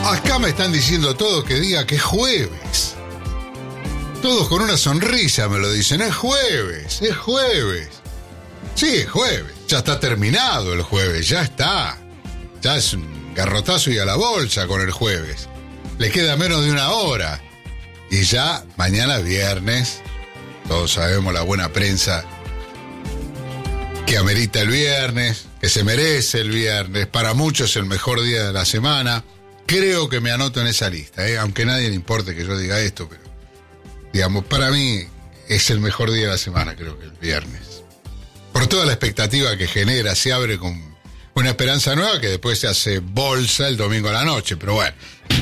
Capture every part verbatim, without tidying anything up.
Acá me están diciendo todos que diga que es jueves. Todos con una sonrisa me lo dicen. Es jueves, es jueves. Sí, es jueves. Ya está terminado el jueves, ya está. Ya es un garrotazo y a la bolsa con el jueves. Le queda menos de una hora. Y ya mañana viernes, todos sabemos la buena prensa que amerita el viernes, que se merece el viernes. Para muchos el mejor día de la semana. Creo que me anoto en esa lista, ¿eh? Aunque a nadie le importe que yo diga esto, pero digamos, para mí es el mejor día de la semana, creo que el viernes. Por toda la expectativa que genera, se abre con una esperanza nueva que después se hace bolsa el domingo a la noche, pero bueno,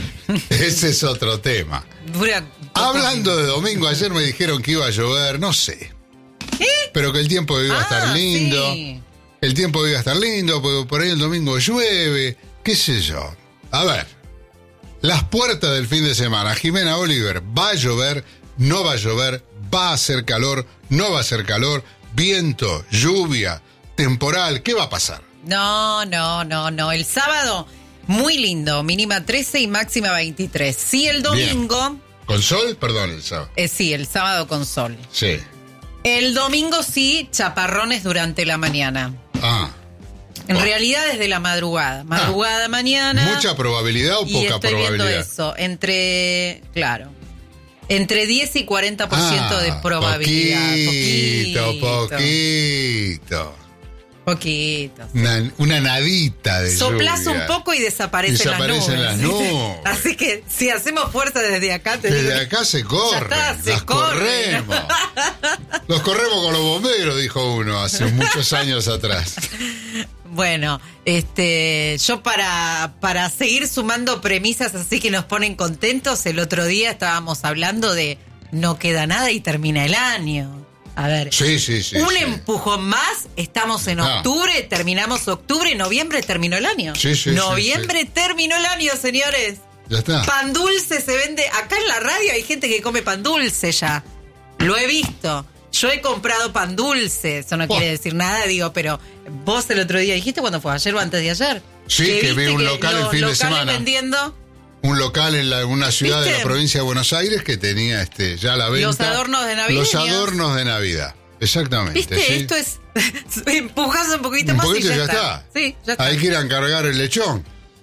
ese es otro tema. Dura Hablando de domingo, ayer me dijeron que iba a llover, no sé. ¿Qué? Pero que el tiempo iba a estar Ah, lindo. sí. El tiempo iba a estar lindo, porque por ahí el domingo llueve, qué sé yo. A ver, las puertas del fin de semana. Jimena Oliver, ¿va a llover? ¿No va a llover? ¿Va a hacer calor? ¿No va a hacer calor? ¿Viento? ¿Lluvia? ¿Temporal? ¿Qué va a pasar? No, no, no, no. El sábado, muy lindo. Mínima trece y máxima veintitrés. Sí, el domingo. Bien. ¿Con sol? Perdón, el sábado. Eh, sí, el sábado con sol. Sí. El domingo sí, chaparrones durante la mañana. Ah. En Bueno. realidad desde la madrugada. Madrugada, Ah. mañana. ¿Mucha probabilidad o y poca estoy probabilidad? viendo eso. Entre, claro, entre diez y cuarenta por ciento Ah, de probabilidad. Poquito, Poquito. poquito. Poquito. Una, una nadita de Soplás lluvia. un poco y desaparecen, Desaparecen las las nubes. nubes. Así que si hacemos fuerza desde acá, te Desde digo, acá se corre. Ya está, se las corre. corremos. Los corremos con los bomberos, dijo uno hace muchos años atrás. Bueno, este, yo para, para seguir sumando premisas así que nos ponen contentos, el otro día estábamos hablando de no queda nada y termina el año. A ver, Sí, sí, sí. un sí. empujón más, estamos en Ah. octubre, terminamos octubre, noviembre terminó el año. Sí, sí, Noviembre sí, terminó el año, señores. Ya está. Pan dulce se vende, acá en la radio hay gente que come pan dulce ya. Lo he visto. Yo he comprado pan dulce, eso no Oh. quiere decir nada, digo, pero vos el otro día dijiste, ¿cuándo fue? ¿Ayer o antes de ayer? Sí, que vi viste un local el los fin de locales semana. vendiendo Un local en la- una ciudad de ¿Viste? la provincia de Buenos Aires que tenía este ya la venta. Los adornos de Navidad. Los adornos de Navidad. Exactamente. ¿Viste? ¿sí? Esto es... Empujás un poquito Un más poquito y y ya, ya está. está. Sí, ya está. Hay que ir a encargar el lechón.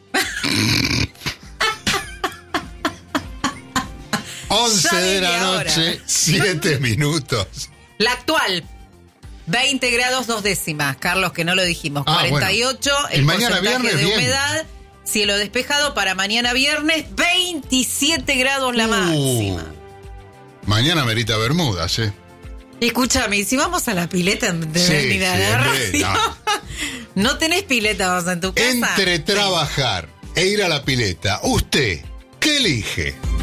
once Ya de la desde ahora. noche, siete minutos. La actual, veinte grados dos décimas, Carlos, que no lo dijimos. Ah, cuarenta y ocho, bueno. el Y mañana porcentaje viernes, de bien. humedad. Cielo despejado para mañana viernes, veintisiete grados la Uh, máxima. Mañana merita Bermudas, ¿eh? Escúchame, ¿y si vamos a la pileta de Sí, venir a sí, la en radio? vez- no. ¿No tenés pileta vos en tu casa? Entre trabajar e ir a la pileta, ¿usted qué elige?